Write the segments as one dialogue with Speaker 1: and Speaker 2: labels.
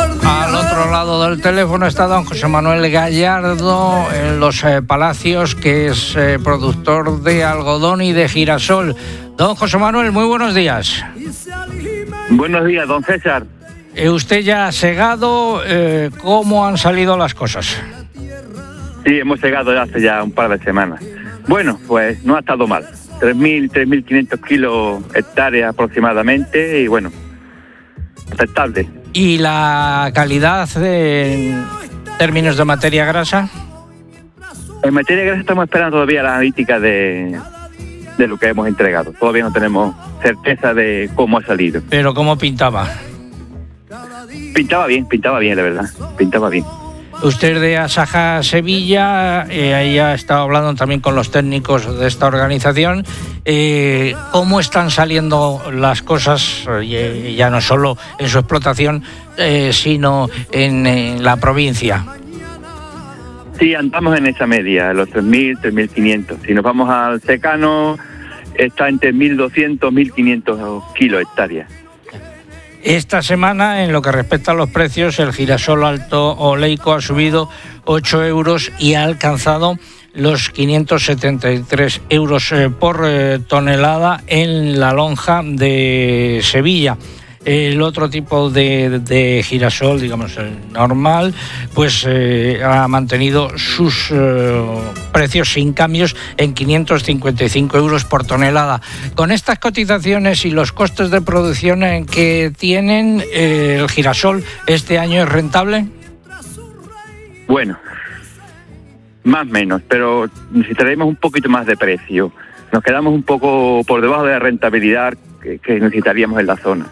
Speaker 1: Al otro lado del teléfono está don José Manuel Gallardo en Los Palacios, que es productor de algodón y de girasol. Don José Manuel, muy buenos días.
Speaker 2: Buenos días, don César.
Speaker 1: Usted ya ha segado, ¿cómo han salido las cosas?
Speaker 2: Sí, hemos segado hace ya un par de semanas. Bueno, pues no ha estado mal. 3.500 kilos hectáreas aproximadamente y bueno, aceptable.
Speaker 1: ¿Y la calidad en términos de materia grasa?
Speaker 2: En materia grasa estamos esperando todavía la analítica de lo que hemos entregado. Todavía no tenemos certeza de cómo ha salido.
Speaker 1: ¿Pero cómo pintaba?
Speaker 2: Pintaba bien, la verdad. Pintaba bien.
Speaker 1: Usted de Asaja Sevilla, ahí ha estado hablando también con los técnicos de esta organización. ¿Cómo están saliendo las cosas, ya no solo en su explotación, sino en la provincia?
Speaker 2: Sí, andamos en esa media, los 3.000, 3.500. Si nos vamos al secano, está entre 1.200, 1.500 kilos hectáreas.
Speaker 1: Esta semana, en lo que respecta a los precios, el girasol alto oleico ha subido 8 euros y ha alcanzado los 573 euros por tonelada en la lonja de Sevilla. El otro tipo de girasol, digamos el normal, pues ha mantenido sus precios sin cambios en 555 euros por tonelada. Con estas cotizaciones y los costes de producción que tienen, ¿el girasol este año es rentable?
Speaker 2: Bueno, más o menos, pero necesitaremos un poquito más de precio. Nos quedamos un poco por debajo de la rentabilidad que necesitaríamos en la zona.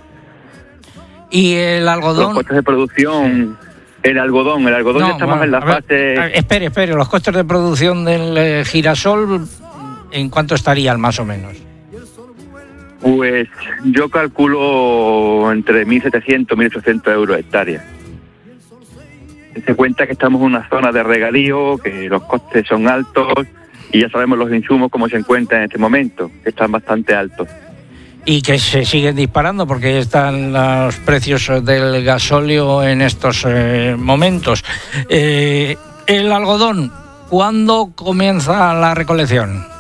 Speaker 1: ¿Y el algodón?
Speaker 2: Los costes de producción, el algodón no, estamos en la fase...
Speaker 1: Espere, los costes de producción del girasol, ¿en cuánto estarían más o menos?
Speaker 2: Pues yo calculo entre 1.700 y 1.800 euros hectárea. Se cuenta que estamos en una zona de regadío, que los costes son altos y ya sabemos los insumos cómo se encuentran en este momento, que están bastante altos.
Speaker 1: Y que se siguen disparando porque están los precios del gasóleo en estos momentos. El algodón, ¿cuándo comienza la recolección?